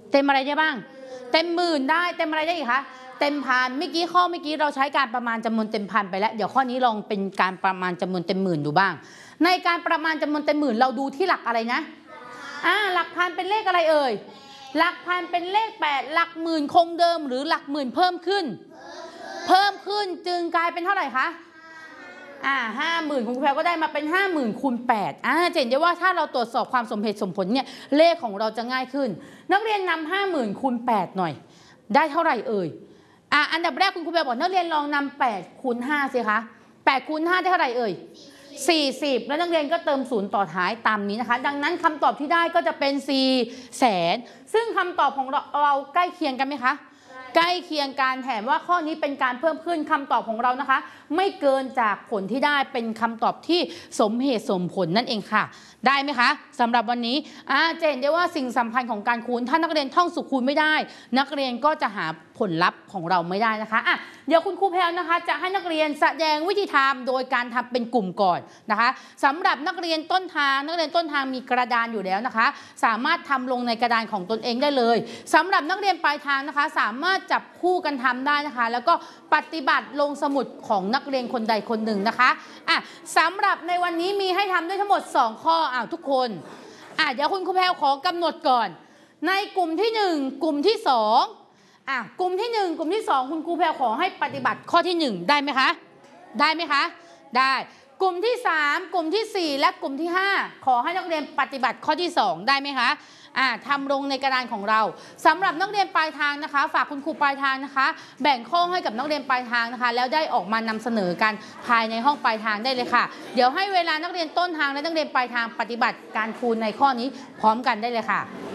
เต็มอะไรได้บ้างเต็มหมื่นได้เต็มอะไรได้อีกคะเต็มพันเมื่อกี้เราใช้การประมาณจำนวนเต็มพันไปแล้วเดี๋ยวข้อนี้ลองเป็นการประมาณจำนวนเต็มหมื่นดูบ้างในการประมาณจำนวนเต็มหมื่นเราดูที่หลักอะไรนะหลักพันเป็นเลขอะไรเอ่ยหลักพันเป็นเลข8หลักหมื่นคงเดิมหรือหลักหมื่นเพิ่มขึ้นจึงกลายเป็นเท่าไหร่คะ50,000คุณครูแพรก็ได้มาเป็น50,000คูณ8จะเห็นได้ว่าถ้าเราตรวจสอบความสมเหตุสมผลเนี่ยเลขของเราจะง่ายขึ้นนักเรียนนำ50,000คูณ8หน่อยได้เท่าไหร่เอ่ยอันดับแรกคุณครูแพรบอกนักเรียนลองนำ8คูณ5สิคะ8คูณ5ได้เท่าไหร่เอ่ย40แล้วนักเรียนก็เติม0ต่อท้ายตามนี้นะคะดังนั้นคำตอบที่ได้ก็จะเป็น400,000ซึ่งคำตอบของเราใกล้เคียงกันไหมคะใกล้เคียงกันแถมว่าข้อนี้เป็นการเพิ่มขึ้นคำตอบของเรานะคะไม่เกินจากผลที่ได้เป็นคำตอบที่สมเหตุสมผลนั่นเองค่ะได้ไหมคะสำหรับวันนี้จะเห็นได้ว่าสิ่งสำคัญของการคูณถ้านักเรียนท่องสูตรคูณไม่ได้นักเรียนก็จะหาผลลัพธ์ของเราไม่ได้นะคะเดี๋ยวคุณครูแพรนะคะจะให้นักเรียนแสดงวิธีทำโดยการทำเป็นกลุ่มก่อนนะคะสำหรับนักเรียนต้นทางมีกระดานอยู่แล้วนะคะสามารถทำลงในกระดานของตนเองได้เลยสำหรับนักเรียนปลายทางนะคะสามารถจับคู่กันทำได้นะคะแล้วก็ปฏิบัติลงสมุดของนักเรียนคนใดคนหนึ่งนะคะสำหรับในวันนี้มีให้ทำด้วยทั้งหมด2ข้อทุกคนเดี๋ยวคุณครูแพรขอกำหนดก่อนในกลุ่มที่1กลุ่มที่2กลุ่มที่1กลุ่มที่2คุณครูแพรขอให้ปฏิบัติข้อที่1ได้ไหมคะได้ไหมคะได้กลุ่มที่3กลุ่มที่4และกลุ่มที่5ขอให้นักเรียนปฏิบัติข้อที่2ได้ไหมคะทำลงในกระดานของเราสำหรับนักเรียนปลายทางนะคะฝากคุณครูปลายทางนะคะแบ่งข้อให้กับนักเรียนปลายทางนะคะแล้วได้ออกมานำเสนอกันภายในห้องปลายทางได้เลยค่ะเดี๋ยวให้เวลานักเรียนต้นทางและนักเรียนปลายทางปฏิบัติการคูณในข้อนี้พร้อมกันได้เลยค่ะ